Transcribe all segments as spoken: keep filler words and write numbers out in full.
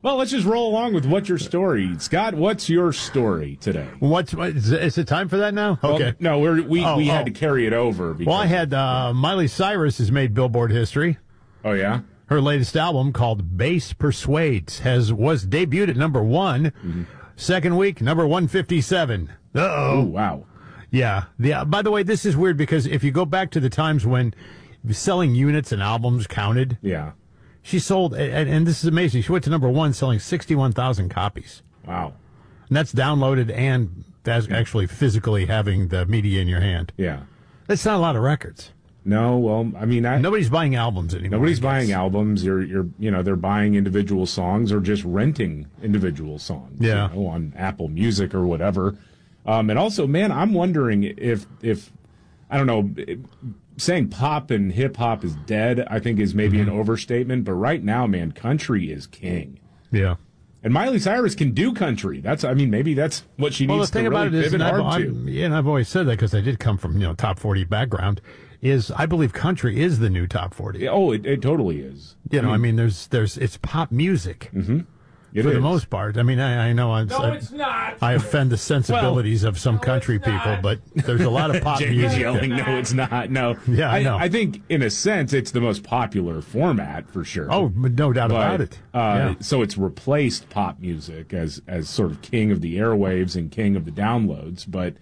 Well, let's just roll along with what's your story. Scott, what's your story today? What's is, is it time for that now? Okay. Well, no, we're, we oh, we oh. had to carry it over. Because well, I had uh, Miley Cyrus has made Billboard history. Oh, yeah? Her latest album, called Bass Persuades, has was debuted at number one. Mm-hmm. Second week, number one fifty-seven. Uh-oh. Oh, wow. Yeah. The, uh, by the way, this is weird because if you go back to the times when selling units and albums counted. Yeah. She sold, and, and this is amazing, she went to number one selling sixty-one thousand copies. Wow. And that's downloaded and that's actually physically having the media in your hand. Yeah. That's not a lot of records. No, well, I mean, I, nobody's buying albums anymore. Nobody's buying albums. You're, you're, you know, they're buying individual songs or just renting individual songs. Yeah. You know, on Apple Music or whatever. Um, and also, man, I'm wondering if, if I don't know, saying pop and hip hop is dead, I think is maybe mm-hmm. an overstatement. But right now, man, country is king. Yeah. And Miley Cyrus can do country. That's, I mean, maybe that's what she well, needs the thing to really about it is, pivot and hard I've, to. Yeah, and I've always said that because I did come from, you know, top forty background. Is I believe country is the new top forty. Oh, it, it totally is. You know, I mean, I mean, there's, there's, it's pop music. Mm-hmm. It for is. the most part. I mean, I, I know I'm, no, I, it's not. I offend the sensibilities well, of some no, country people, but there's a lot of pop Jamie's music. yelling, no, it's not. No. Yeah, I know. I, I think, in a sense, it's the most popular format for sure. Oh, no doubt but, about it. Uh, yeah. So it's replaced pop music as as sort of king of the airwaves and king of the downloads. But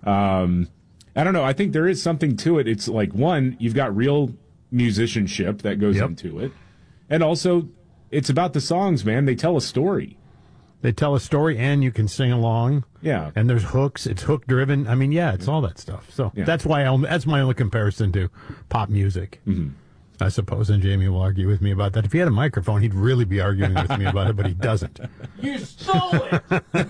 um, I don't know. I think there is something to it. It's like, one, you've got real musicianship that goes yep. into it, and also it's about the songs, man. They tell a story. They tell a story, and you can sing along. Yeah, and there's hooks. It's hook driven. I mean, yeah, it's all that stuff. So yeah. that's why I, that's my only comparison to pop music. Mm-hmm. I suppose, and Jamie will argue with me about that. If he had a microphone, he'd really be arguing with me about it, but he doesn't. You stole it.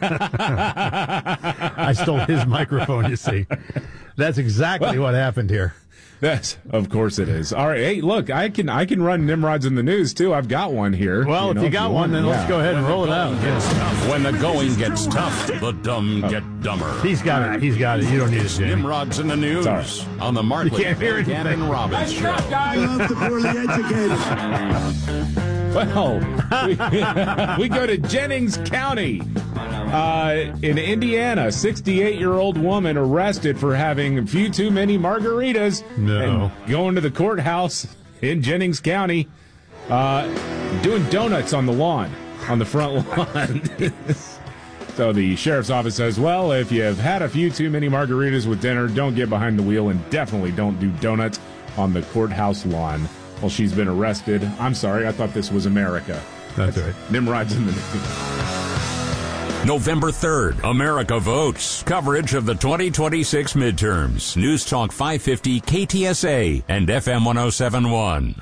I stole his microphone. You see, that's exactly what happened here. That's, of course it is. All right, hey, look, I can I can run Nimrods in the news too. I've got one here. Well, you if know, you got if you one, then yeah. let's go ahead and roll it out. Tough. When the going gets tough, the dumb oh. get dumber. He's got it. He's got it. You don't need it, Jamie. Nimrods in the news right. on the Mark You can't hear anything. and Robbins show. Love the poorly educated. Well, we, we go to Jennings County. Uh, in Indiana, sixty-eight-year-old woman arrested for having a few too many margaritas. No. And going to the courthouse in Jennings County, uh, doing donuts on the lawn, on the front lawn. So the sheriff's office says, well, if you've had a few too many margaritas with dinner, don't get behind the wheel and definitely don't do donuts on the courthouse lawn. Well, she's been arrested. I'm sorry, I thought this was America. That's, That's right. Nimrod's in the news. November third, America votes. Coverage of the twenty twenty-six midterms. News Talk five fifty, K T S A, and F M one oh seven point one.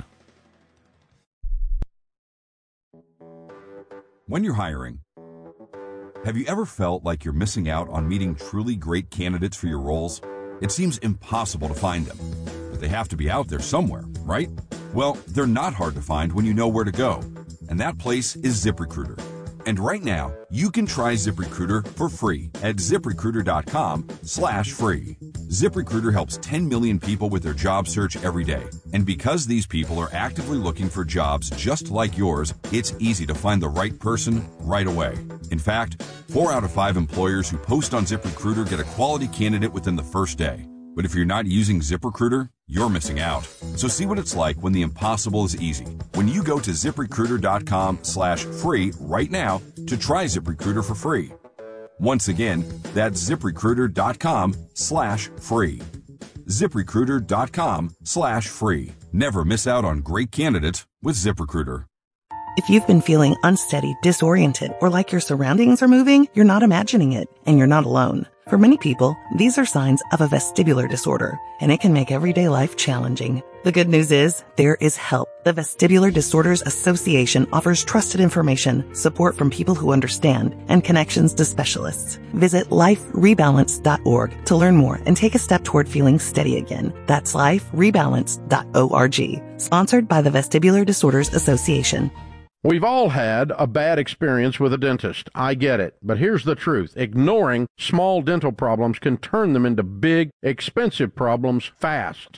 When you're hiring, have you ever felt like you're missing out on meeting truly great candidates for your roles? It seems impossible to find them, but they have to be out there somewhere, right? Well, they're not hard to find when you know where to go, and that place is ZipRecruiter. And right now, you can try ZipRecruiter for free at ZipRecruiter.com slash free. ZipRecruiter helps ten million people with their job search every day. And because these people are actively looking for jobs just like yours, it's easy to find the right person right away. In fact, four out of five employers who post on ZipRecruiter get a quality candidate within the first day. But if you're not using ZipRecruiter, you're missing out. So see what it's like when the impossible is easy. When you go to ZipRecruiter.com slash free right now to try ZipRecruiter for free. Once again, that's ZipRecruiter.com slash free. ZipRecruiter.com slash free. Never miss out on great candidates with ZipRecruiter. If you've been feeling unsteady, disoriented, or like your surroundings are moving, you're not imagining it, and you're not alone. For many people, these are signs of a vestibular disorder, and it can make everyday life challenging. The good news is, there is help. The Vestibular Disorders Association offers trusted information, support from people who understand, and connections to specialists. Visit life rebalance dot org to learn more and take a step toward feeling steady again. That's life rebalance dot org. Sponsored by the Vestibular Disorders Association. We've all had a bad experience with a dentist. I get it. But here's the truth. Ignoring small dental problems can turn them into big, expensive problems fast.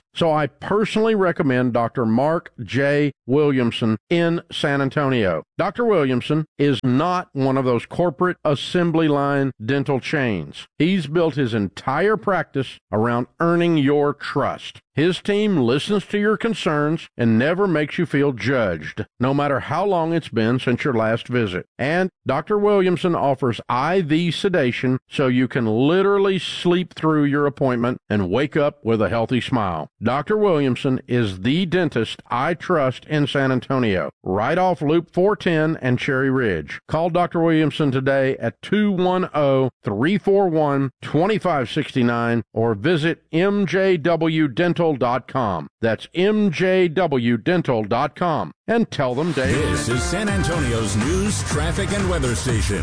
So I personally recommend Doctor Mark J. Williamson in San Antonio. Doctor Williamson is not one of those corporate assembly line dental chains. He's built his entire practice around earning your trust. His team listens to your concerns and never makes you feel judged, no matter how long it's been since your last visit. And Doctor Williamson offers I V sedation so you can literally sleep through your appointment and wake up with a healthy smile. Doctor Williamson is the dentist I trust in San Antonio, right off Loop four ten and Cherry Ridge. Call Doctor Williamson today at two one zero, three four one, two five six nine or visit m j w dental dot com. That's m j w dental dot com. And tell them Dave. This is San Antonio's news, traffic, and weather station.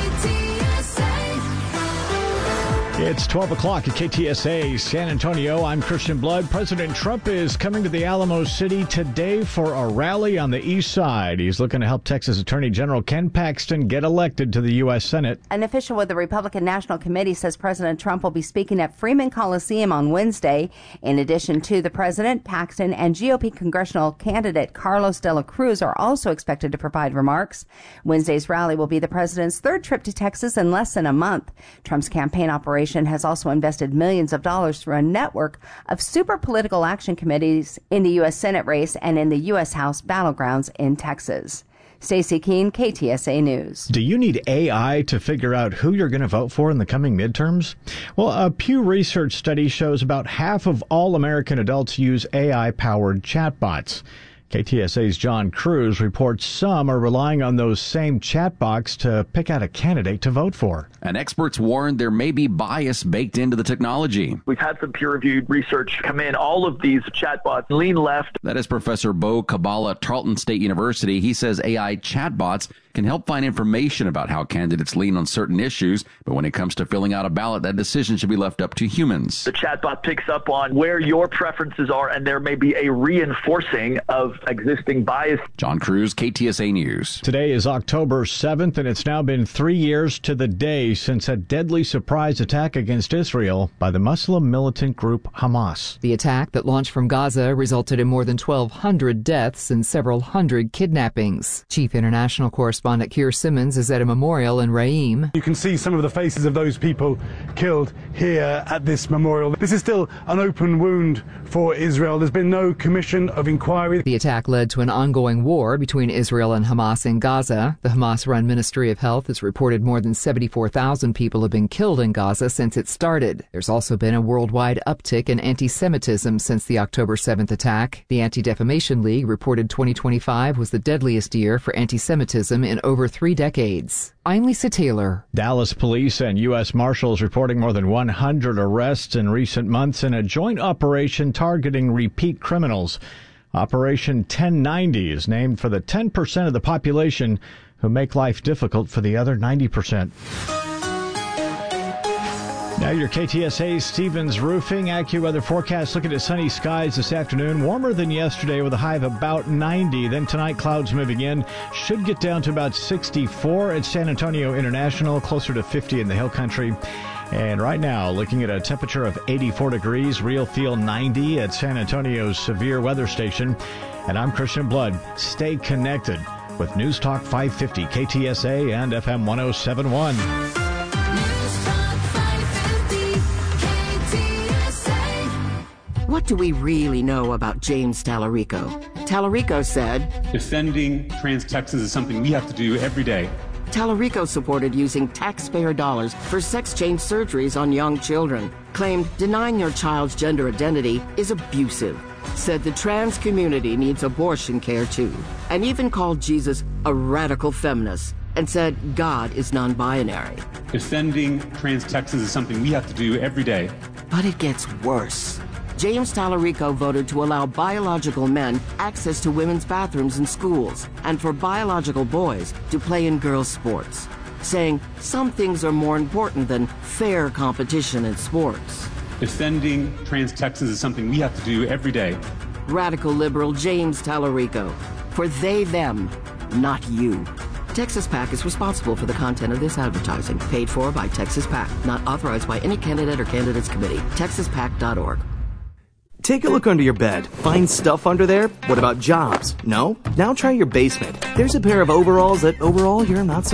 It's twelve o'clock at K T S A San Antonio. I'm Christian Blood. President Trump is coming to the Alamo City today for a rally on the east side. He's looking to help Texas Attorney General Ken Paxton get elected to the U S Senate. An official with the Republican National Committee says President Trump will be speaking at Freeman Coliseum on Wednesday. In addition to the president, Paxton and G O P congressional candidate Carlos de la Cruz are also expected to provide remarks. Wednesday's rally will be the president's third trip to Texas in less than a month. Trump's campaign operation has also invested millions of dollars through a network of super political action committees in the U S Senate race and in the U S House battlegrounds in Texas. Stacey Keene, K T S A News. Do you need A I to figure out who you're going to vote for in the coming midterms? Well, a Pew Research study shows about half of all American adults use A I-powered chatbots. K T S A's John Cruz reports some are relying on those same chatbots to pick out a candidate to vote for. And experts warn there may be bias baked into the technology. We've had some peer-reviewed research come in. All of these chatbots lean left. That is Professor Bo Kabbalah at Tarleton State University. He says A I chatbots can help find information about how candidates lean on certain issues, but when it comes to filling out a ballot, that decision should be left up to humans. The chatbot picks up on where your preferences are, and there may be a reinforcing of existing bias. John Cruz, K T S A News. Today is October seventh, and it's now been three years to the day since a deadly surprise attack against Israel by the Muslim militant group Hamas. The attack that launched from Gaza resulted in more than twelve hundred deaths and several hundred kidnappings. Chief International Correspondent Keir Simmons is at a memorial in Raim. You can see some of the faces of those people killed here at this memorial. This is still an open wound for Israel. There's been no commission of inquiry. The attack led to an ongoing war between Israel and Hamas in Gaza. The Hamas-run Ministry of Health has reported more than seventy-four thousand people have been killed in Gaza since it started. There's also been a worldwide uptick in anti-Semitism since the October seventh attack. The Anti-Defamation League reported twenty twenty-five was the deadliest year for anti-Semitism in over three decades. I'm Lisa Taylor. Dallas police and U S Marshals reporting more than one hundred arrests in recent months in a joint operation targeting repeat criminals. Operation ten ninety is named for the ten percent of the population who make life difficult for the other ninety percent. Now your K T S A Stevens Roofing AccuWeather forecast. Looking at sunny skies this afternoon. Warmer than yesterday with a high of about ninety. Then tonight clouds moving in. Should get down to about sixty-four at San Antonio International. Closer to fifty in the Hill Country. And right now looking at a temperature of eighty-four degrees. Real feel ninety at San Antonio's Severe Weather Station. And I'm Christian Blood. Stay connected with News Talk five fifty K T S A and F M one oh seven point one. What do we really know about James Tallarico? Tallarico said, defending trans Texans is something we have to do every day. Tallarico supported using taxpayer dollars for sex change surgeries on young children, claimed denying your child's gender identity is abusive, said the trans community needs abortion care too, and even called Jesus a radical feminist, and said God is non-binary. Defending trans Texans is something we have to do every day. But it gets worse. James Tallarico voted to allow biological men access to women's bathrooms in schools and for biological boys to play in girls' sports, saying some things are more important than fair competition in sports. Defending trans Texans is something we have to do every day. Radical liberal James Tallarico. For they, them, not you. Texas PAC is responsible for the content of this advertising, paid for by Texas PAC, not authorized by any candidate or candidates committee. texas pac dot org. Take a look under your bed. Find stuff under there? What about jobs? No? Now try your basement. There's a pair of overalls that overall you're not so